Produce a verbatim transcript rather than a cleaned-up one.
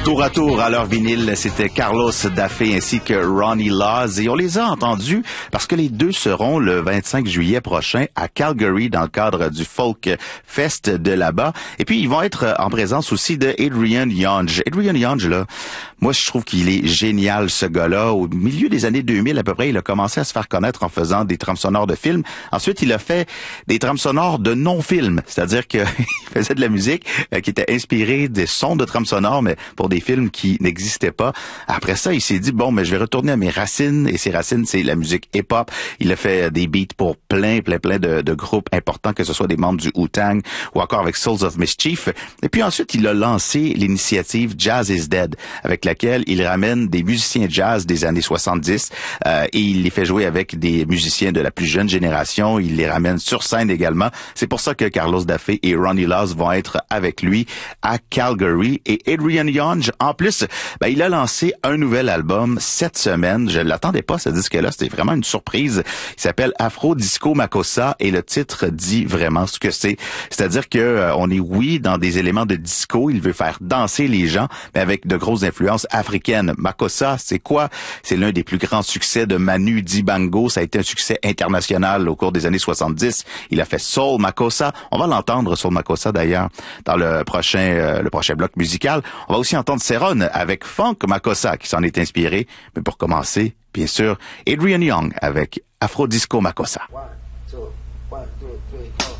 Tour à tour à leur vinyle, c'était Carlos Daffé ainsi que Ronnie Laws et on les a entendus parce que les deux seront le vingt-cinq juillet prochain à Calgary dans le cadre du Folk Fest de là-bas. Et puis ils vont être en présence aussi de Adrian Younge. Adrian Younge, là, moi je trouve qu'il est génial ce gars-là. Au milieu des années deux mille à peu près, il a commencé à se faire connaître en faisant des trames sonores de films. Ensuite, il a fait des trames sonores de non-films, c'est-à-dire qu'il faisait de la musique euh, qui était inspirée des sons de trames sonores, mais pour des films qui n'existaient pas. Après ça, il s'est dit, bon, mais je vais retourner à mes racines, et ses racines, c'est la musique hip-hop. Il a fait des beats pour plein, plein, plein de, de groupes importants, que ce soit des membres du Wu-Tang ou encore avec Souls of Mischief. Et puis ensuite, il a lancé l'initiative Jazz is Dead, avec laquelle il ramène des musiciens jazz des années soixante-dix euh, et il les fait jouer avec des musiciens de la plus jeune génération. Il les ramène sur scène également. C'est pour ça que Carlos Daffé et Ronnie Laws vont être avec lui à Calgary. Et Adrian Younge, en plus, ben, il a lancé un nouvel album cette semaine. Je ne l'attendais pas, ce disque-là. C'était vraiment une surprise. Il s'appelle Afro Disco Makossa et le titre dit vraiment ce que c'est. C'est-à-dire que euh, on est, oui, dans des éléments de disco. Il veut faire danser les gens, mais avec de grosses influences africaines. Makossa, c'est quoi? C'est l'un des plus grands succès de Manu Dibango. Ça a été un succès international au cours des années soixante-dix. Il a fait Soul Makossa. On va l'entendre, Soul Makossa, d'ailleurs, dans le prochain euh, le prochain bloc musical. On va aussi entendre Céron avec Funk Makossa, qui s'en est inspiré. Mais pour commencer, bien sûr, Adrian Younge avec Afro Disco Makossa. One, two, one, two, three, four.